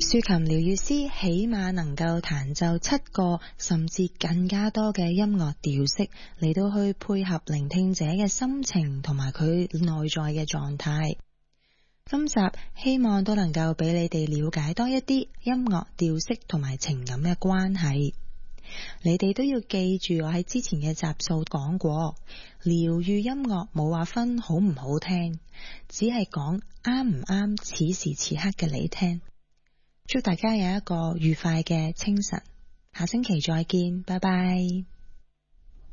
豎琴療癒師起碼能夠彈奏7個甚至更加多嘅音樂調式嚟到去配合聆聽者嘅心情同埋佢內在嘅狀態。今集希望都能夠俾你哋了解多一啲音樂調式同埋情感嘅關係。你哋都要記住，我喺之前嘅集數講過，療癒音樂冇話分好唔好聽，只係講啱唔啱此時此刻嘅你聽。祝大家有一個愉快嘅清晨，下星期再見，拜拜。